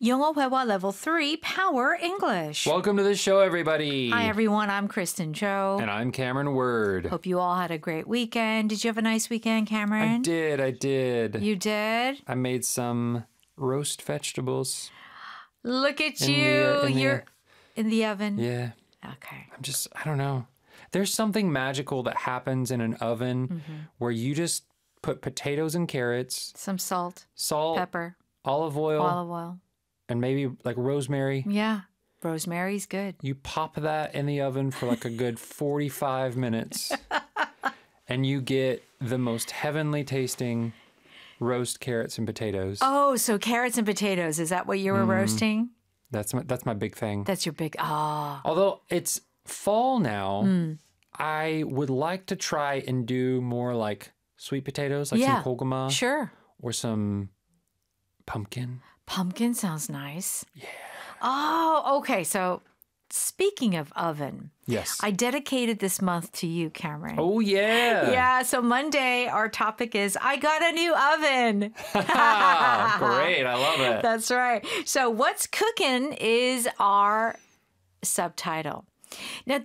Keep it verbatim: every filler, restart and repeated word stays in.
영어 회화 Level three Power English. Welcome to the show, everybody. Hi, everyone. I'm Kristen Cho. And I'm Cameron Word. Hope you all had a great weekend. Did you have a nice weekend, I Cameron? did, I did. You did? I made some roast vegetables. Look at In you. the, uh, in the- You're in the oven. Yeah, Okay. I'm just, I don't know. There's something magical that happens in an oven Mm-hmm. where you just put potatoes and carrots, Some salt, salt, pepper, olive oil, olive oil. and maybe like rosemary. Yeah. Rosemary's good. You pop that in the oven for like a good forty-five minutes, and you get the most heavenly tasting roast carrots and potatoes. Oh, so carrots and potatoes. Is that what you were Mm. roasting? That's my, that's my big thing. That's your big, ah. Although it's fall now, Mm. I would like to try and do more like sweet potatoes, like Yeah, some koguma Sure. or some pumpkin. Pumpkin sounds nice. Yeah. Oh, okay. So speaking of oven, Yes. I dedicated this month to you, Cameron. oh, yeah. Yeah, so Monday, our topic is I got a new oven. Great. I love it. That's right. So, what's cooking is our subtitle. Now,